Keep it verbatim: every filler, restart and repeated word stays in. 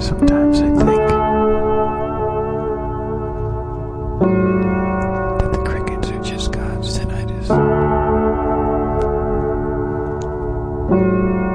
Sometimes I think that the crickets are just God's tinnitus.